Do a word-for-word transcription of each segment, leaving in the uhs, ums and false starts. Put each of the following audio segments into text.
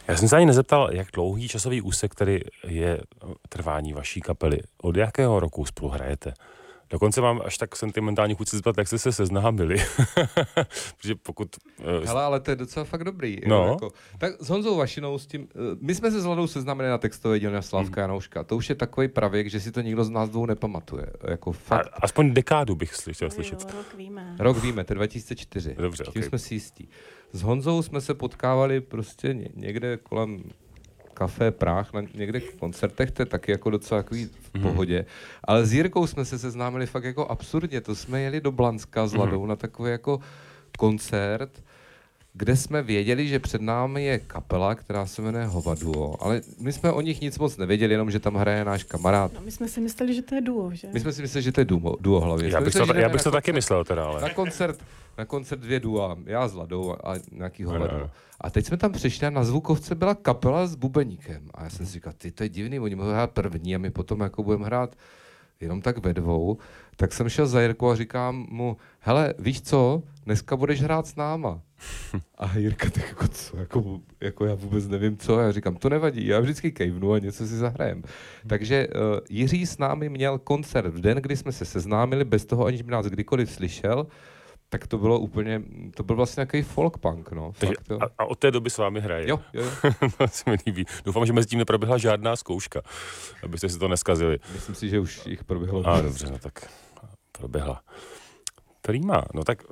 Já jsem se ani nezeptal, jak dlouhý časový úsek tady je trvání vaší kapely. Od jakého roku spolu hrajete? Dokonce mám až tak sentimentální chuť se zeptat, jak jste se seznámili. Protože pokud... Uh, Hele, ale to je docela fakt dobrý. No. Jo, jako. Tak s Honzou Vašinou s tím... Uh, my jsme se s Ladou seznámili na textové dílně Slávka hmm. Janouška. To už je takový pravěk, že si to nikdo z nás dvou nepamatuje. Jako fakt. A, aspoň dekádu bych chtěl slyšet. Jo, rok víme. Rok víme, to je dva tisíce čtyři. Dobře, Tím okay. jsme si jistí. S Honzou jsme se potkávali prostě někde kolem Café Práh, na někde v koncertech, to je taky jako docela takový v pohodě. Mm. Ale s Jirkou jsme se seznámili fakt jako absurdně. To jsme jeli do Blanska s Ladou mm. na takový jako koncert, kde jsme věděli, že před námi je kapela, která se jmenuje Hovaduo, ale my jsme o nich nic moc nevěděli, jenom že tam hraje náš kamarád. No, my jsme si mysleli, že to je duo, že? My jsme si mysleli, že to je duo, duo hlavně. Já bych mysleli, to, já bych to koncert, taky myslel teda, ale... Na koncert, na koncert dvě dua, já s Ladou a nějaký Hovaduo. No, no. A teď jsme tam přišli a na zvukovce byla kapela s bubeníkem. A já jsem si říkal, ty, to je divný, oni mohou hrát první a my potom jako budeme hrát jenom tak ve dvou. Tak jsem šel za Jirkou a říkám mu, hele, víš co, dneska budeš hrát s náma. A Jirka tak jako co, jako, jako já vůbec nevím co. A já říkám, to nevadí, já vždycky kejvnu a něco si zahrajem. Takže uh, Jiří s námi měl koncert v den, kdy jsme se seznámili, bez toho, aniž by nás kdykoliv slyšel. Tak to bylo úplně, to byl vlastně nějaký folk punk, no. Takže, fakt, jo. A, a od té doby s vámi hraje. Jo, jo, jo. To se mi líbí. Doufám, že mezi tím neproběhla žádná zkouška, abyste si to neskazili. Myslím si, že už jich proběhlo. A dobře, no tak proběhla. Prýma, no tak...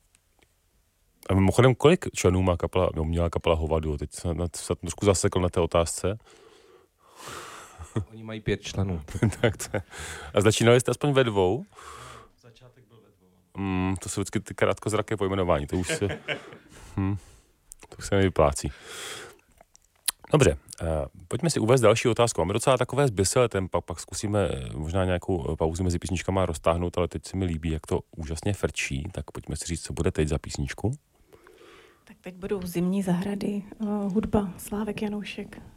A mimochodem, kolik členů má kapela, no, měla kapela Hovadu? Teď jsem se trošku zasekl na té otázce. Oni mají pět členů. Tak to je. A začínali jste aspoň ve dvou? Začátek byl ve dvou. Mm, to jsou vždycky ty krátkozraké pojmenování, to už se... hm, to už se nevyplácí. Dobře, uh, pojďme si uvést další otázku. Máme docela takové zběsilé tempo, pak zkusíme možná nějakou pauzu mezi písničkama roztáhnout, ale teď se mi líbí, jak to úžasně frčí, tak pojďme si říct, co bude teď za písničku. Tak teď budou Zimní zahrady, uh, hudba Slávek Janoušek.